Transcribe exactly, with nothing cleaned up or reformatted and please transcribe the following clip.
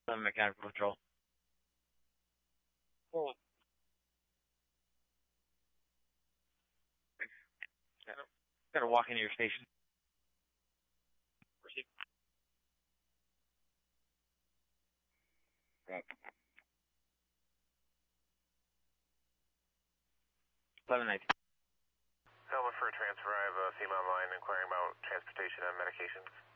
seven Mechanical Control. Well, kind of, Gotta walk into your station. proceed. eleven nineteen. Helmet for a transfer. I have a female line inquiring about transportation and medications.